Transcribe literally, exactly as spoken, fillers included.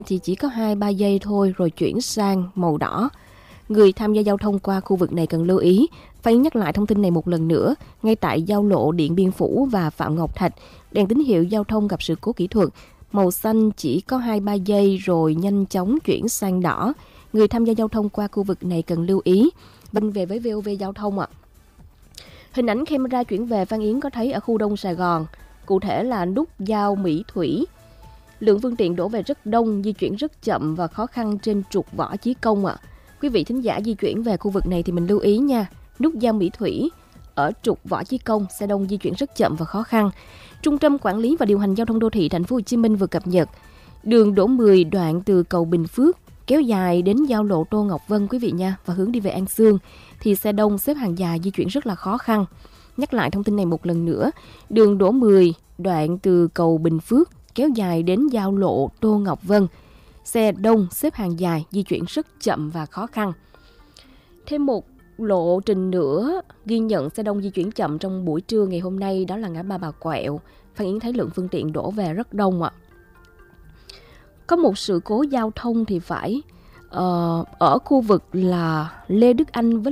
thì chỉ có hai ba giây thôi rồi chuyển sang màu đỏ. Người tham gia giao thông qua khu vực này cần lưu ý. Phải nhắc lại thông tin này một lần nữa. Ngay tại giao lộ Điện Biên Phủ và Phạm Ngọc Thạch, đèn tín hiệu giao thông gặp sự cố kỹ thuật. Màu xanh chỉ có hai ba giây rồi nhanh chóng chuyển sang đỏ. Người tham gia giao thông qua khu vực này cần lưu ý. Vâng, về với vê o vê Giao thông ạ. Hình ảnh camera chuyển về Phan Yến có thấy ở khu Đông Sài Gòn, cụ thể là nút giao Mỹ Thủy. Lượng phương tiện đổ về rất đông, di chuyển rất chậm và khó khăn trên trục Võ Chí Công ạ. Quý vị thính giả di chuyển về khu vực này thì mình lưu ý nha. Nút giao Mỹ Thủy ở trục Võ Chí Công, xe đông di chuyển rất chậm và khó khăn. Trung tâm Quản lý và Điều hành Giao thông Đô thị Thành phố Hồ Chí Minh vừa cập nhật đường đỗ mười đoạn từ cầu Bình Phước kéo dài đến giao lộ Tô Ngọc Vân quý vị nha, và hướng đi về An Xương thì xe đông xếp hàng dài di chuyển rất là khó khăn. Nhắc lại thông tin này một lần nữa, đường đỗ mười đoạn từ cầu Bình Phước kéo dài đến giao lộ Tô Ngọc Vân, xe đông xếp hàng dài di chuyển rất chậm và khó khăn. Thêm một lộ trình nữa ghi nhận xe đông di chuyển chậm trong buổi trưa ngày hôm nay, đó là ngã ba Bà Quẹo. Phan Yến thấy lượng phương tiện đổ về rất đông ạ. Có một sự cố giao thông thì phải uh, ở khu vực là Lê Đức Anh với